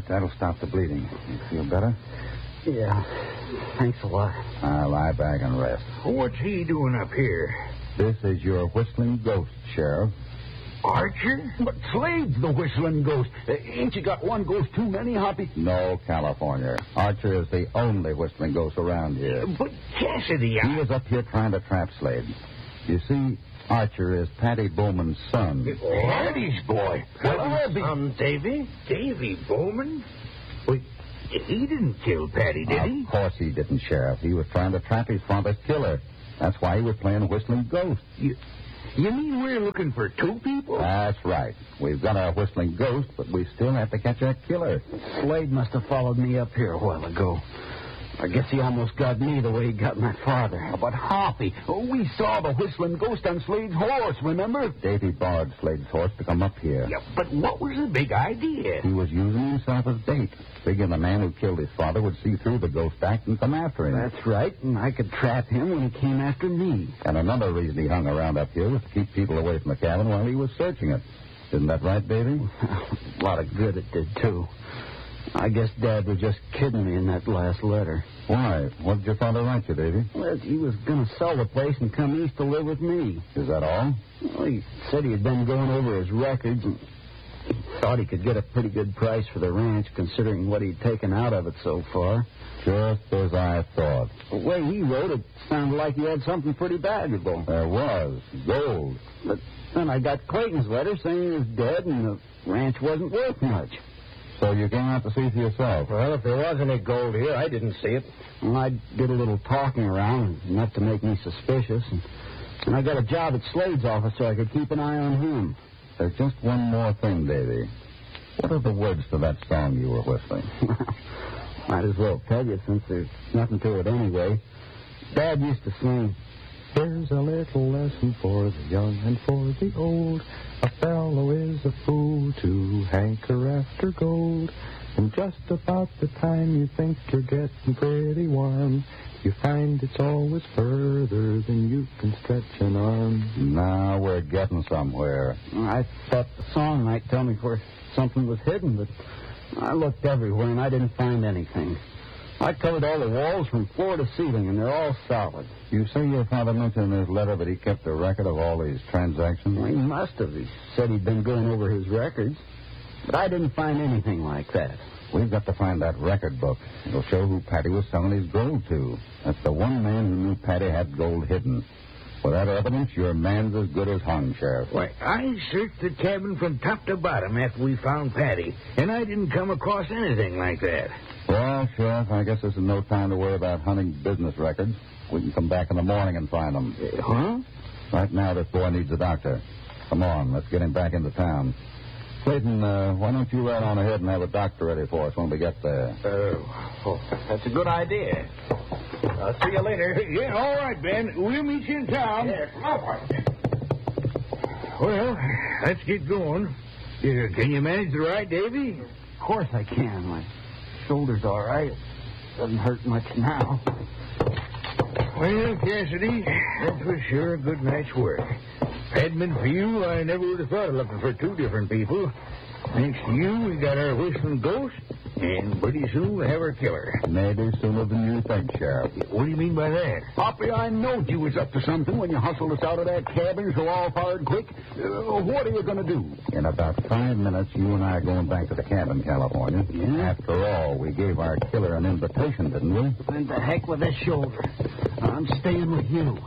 Doc. That'll stop the bleeding. You feel better? Yeah. Thanks a lot. Lie back and rest. What's he doing up here? This is your whistling ghost, Sheriff. Archer? But Slade's the whistling ghost. Ain't you got one ghost too many, Hoppy? No, California. Archer is the only whistling ghost around here. But Cassidy, He was up here trying to trap Slade. You see, Archer is Patty Bowman's son. Patty's boy. Son, Davy? Davy Bowman? Wait, he didn't kill Patty, did he? Of course he didn't, Sheriff. He was trying to trap his father's killer. That's why he was playing whistling ghost. You mean we're looking for two people? That's right. We've got our whistling ghost, but we still have to catch that killer. Slade must have followed me up here a while ago. I guess he almost got me the way he got my father. But Hoppy, we saw the whistling ghost on Slade's horse, remember? Davy borrowed Slade's horse to come up here. Yeah, but what was the big idea? He was using himself as bait, figuring the man who killed his father would see through the ghost act and come after him. That's right, and I could trap him when he came after me. And another reason he hung around up here was to keep people away from the cabin while he was searching it. Isn't that right, Davy? A lot of good it did, too. I guess Dad was just kidding me in that last letter. Why? What did your father write you, Davy? Well, he was going to sell the place and come east to live with me. Is that all? Well, he said he had been going over his records and he thought he could get a pretty good price for the ranch, considering what he'd taken out of it so far. Just as I thought. The way he wrote it sounded like he had something pretty valuable. There was. Gold. But then I got Clayton's letter saying he was dead and the ranch wasn't worth much. So you came out to see for yourself? Well, if there was any gold here, I didn't see it. Well, I did a little talking around, enough to make me suspicious, and I got a job at Slade's office so I could keep an eye on him. There's just one more thing, Davy. What are the words to that song you were whistling? Might as well tell you, since there's nothing to it anyway. Dad used to sing, "Here's a little lesson for the young and for the old. A fellow is a fool to hanker after gold. And just about the time you think you're getting pretty warm, you find it's always further than you can stretch an arm." Now we're getting somewhere. I thought the song might tell me where something was hidden, but I looked everywhere and I didn't find anything. I covered all the walls from floor to ceiling, and they're all solid. You say your father mentioned in his letter that he kept a record of all these transactions? Well, he must have. He said he'd been going over his records. But I didn't find anything like that. We've got to find that record book. It'll show who Patty was selling his gold to. That's the one man who knew Patty had gold hidden. With that evidence, your man's as good as hung, Sheriff. Why, I searched the cabin from top to bottom after we found Patty, and I didn't come across anything like that. Well, Sheriff, I guess this is no time to worry about hunting business records. We can come back in the morning and find them. Huh? Right now, this boy needs a doctor. Come on, let's get him back into town. Clayton, why don't you ride on ahead and have a doctor ready for us when we get there? That's a good idea. I'll see you later. Yeah, all right, Ben. We'll meet you in town. Yeah. Well, let's get going. Can you manage the ride, Davy? Of course I can. My shoulder's all right. It doesn't hurt much now. Well, Cassidy, that was sure a good night's work. Hadn't been for you, I never would have thought of looking for two different people. Thanks to you, we got our whistling ghost, and pretty soon we'll have our killer. Maybe sooner than you think, Sheriff. What do you mean by that? Hoppy, I knowed you was up to something when you hustled us out of that cabin so all fired quick. What are you going to do? In about 5 minutes, you and I are going back to the cabin, California. Yeah? After all, we gave our killer an invitation, didn't we? And the heck with this shoulder. I'm staying with you.